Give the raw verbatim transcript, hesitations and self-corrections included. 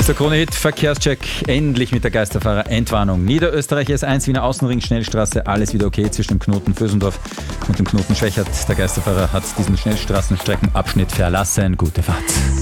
Ist der Krone-Hit Verkehrscheck endlich mit der Geisterfahrer-Endwarnung. Niederösterreich S eins, Wiener Außenring, Schnellstraße, alles wieder okay zwischen dem Knoten Vösendorf und dem Knoten Schwächert. Der Geisterfahrer hat diesen Schnellstraßenstreckenabschnitt verlassen. Gute Fahrt.